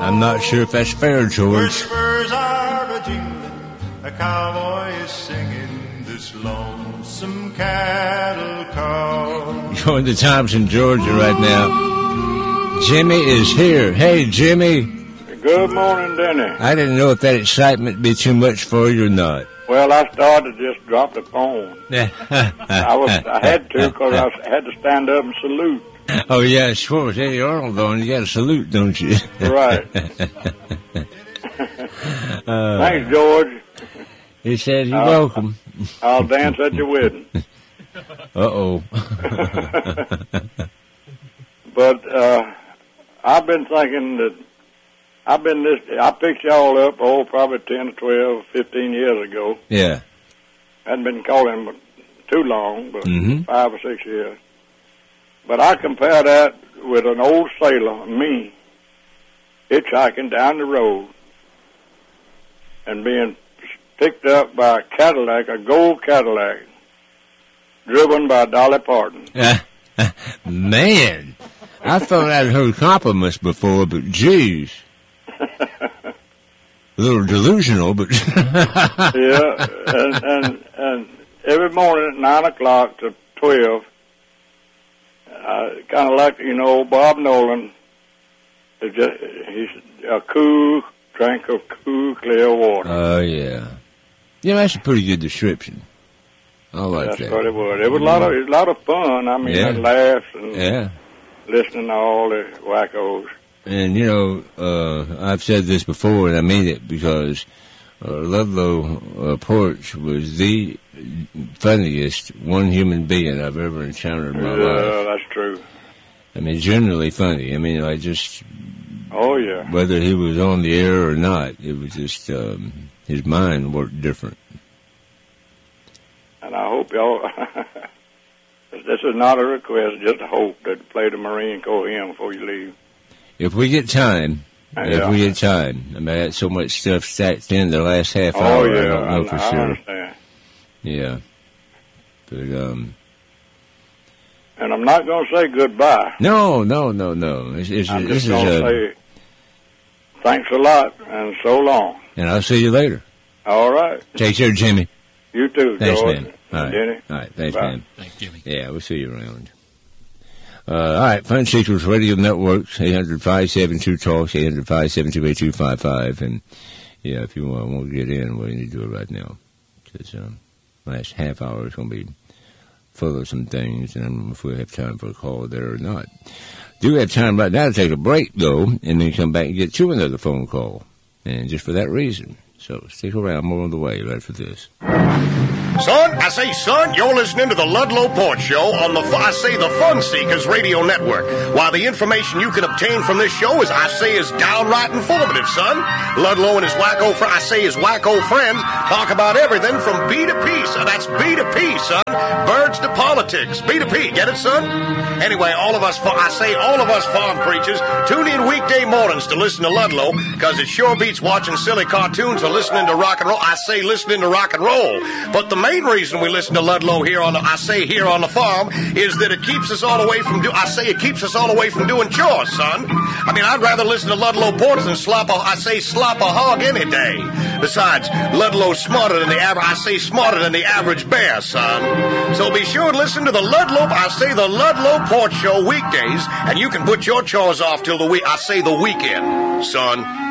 I'm not sure if that's fair, George. Whispers are a-jingling, a cowboy is singing this lonesome cattle call. You're in the Thompson, Georgia right now. Jimmy is here. Hey, Jimmy. Good morning, Denny. I didn't know if that excitement would be too much for you or not. Well, I started to just drop the phone. I had to because I had to stand up and salute. Oh, yeah, sure. With Eddie Arnold on, you got to salute, don't you? Right. Thanks, George. He said you're welcome. I'll dance at your wedding. Uh-oh. But I've been thinking that I picked y'all up, probably 10 or 12, 15 years ago. Yeah. Hadn't been calling too long, but 5 or 6 years. But I compare that with an old sailor, me, hitchhiking down the road and being picked up by a Cadillac, a gold Cadillac, driven by Dolly Parton. Man, I thought I'd heard compliments before, but geez. A little delusional, but... Yeah, and every morning at 9 o'clock to 12, kind of like, Bob Nolan, he's a drink of cool, clear water. Oh, yeah. Yeah, that's a pretty good description. I like that. That's what it was. It was a lot of fun. I mean, and laughs and listening to all the wackos. And, I've said this before, and I mean it, because Ludlow Porch was the funniest one human being I've ever encountered in my life. Yeah, that's true. I mean, generally funny. I mean, like just... Oh, yeah. Whether he was on the air or not, it was just, his mind worked different. And I hope y'all... This is not a request, just a hope that play the Marine Corps hymn before you leave. If we get time, I mean, I had so much stuff stacked in the last half hour. Yeah, I don't know for sure. I understand. Yeah, but and I'm not going to say goodbye. No. This is going to say thanks a lot and so long. And I'll see you later. All right. Take care, Jimmy. You too, thanks, George. Man. All right. Denny. All right. Thanks, Bye. man. Thanks, Jimmy. Yeah, we'll see you around. All right, Fun Secrets Radio Networks, 800-572-TALK, 800-572-8255. And, yeah, if you want to get in, well, you need to do it right now. Because last half hour is going to be full of some things, and I don't know if we'll have time for a call there or not. Do have time right now to take a break, though, and then come back and get to another phone call. And just for that reason. So stick around, more on the way right for this. Son, you're listening to the Ludlow Porch Show on the Fun Seekers Radio Network. While the information you can obtain from this show is downright informative, son. Ludlow and his wacko friends talk about everything from B to P, son. That's B to P, son. Birds to politics. B to P, get it, son? Anyway, all of us farm preachers tune in weekday mornings to listen to Ludlow, because it sure beats watching silly cartoons or listening to rock and roll. Listening to rock and roll. But the main reason we listen to Ludlow here on the farm is that it keeps us all away from doing chores, son. I mean, I'd rather listen to Ludlow Porch than slop a hog any day. Besides, Ludlow's smarter than the average bear, son. So be sure to listen to the Ludlow Porch Show weekdays, and you can put your chores off till the weekend, son.